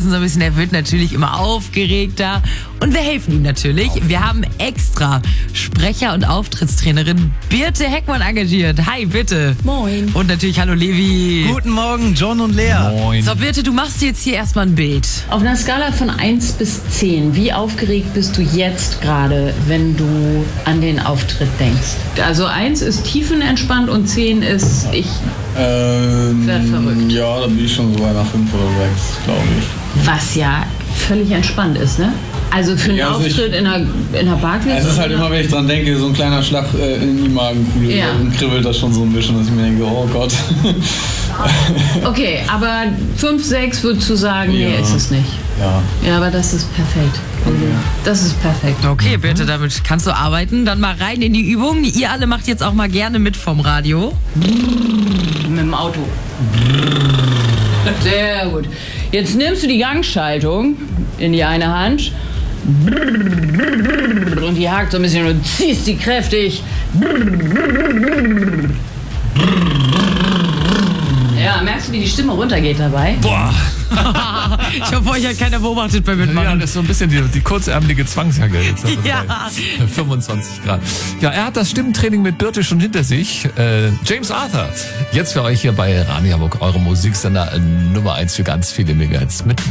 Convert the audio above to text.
draußen so ein bisschen, er wird natürlich immer aufgeregter. Und wir helfen ihm natürlich. Wir haben extra Sprecher- und Auftrittstrainerin Birte Heckmann engagiert. Hi, Birte. Moin. Und natürlich hallo, Levi. Guten Morgen, John und Lea. Moin. So, Birte, du machst dir jetzt hier erstmal ein Bild. Auf einer Skala von 1 bis 10, wie aufgeregt bist du jetzt gerade, wenn du an den Auftritt denkst? Also 1 ist tiefenentspannt und 10 ist ich werd verrückt. Ja, da bin ich schon so bei nach 5 oder 6, glaube ich. Was ja völlig entspannt ist, ne? Also für einen Ja, also Auftritt in einer Barclays. Es ist halt immer, wenn ich dran denke, so ein kleiner Schlag in die Magenkuhle. Ja. Dann kribbelt das schon so ein bisschen, dass ich mir denke, oh Gott. Okay, aber 5, 6 würdest du sagen, nee, Ja. ist es nicht. Ja. Ja, aber das ist perfekt. Das ist perfekt. Okay, Birte, damit kannst du arbeiten. Dann mal rein in die Übung. Ihr alle macht jetzt auch mal gerne mit vom Radio. Mit dem Auto. Sehr gut. Jetzt nimmst du die Gangschaltung in die eine Hand und die hakt so ein bisschen und ziehst die kräftig. Ja, merkst du, wie die Stimme runtergeht dabei? Boah. Ich hoffe, euch hat keiner beobachtet beim Ja, Mitmachen. das ist so ein bisschen die kurzärmelige Zwangsjacke jetzt. Also Ja. bei 25 Grad. Ja, er hat das Stimmentraining mit Birte schon hinter sich. James Arthur. Jetzt für euch hier bei Radio Hamburg, eure Musiksender Nummer 1 für ganz viele Megahertz mit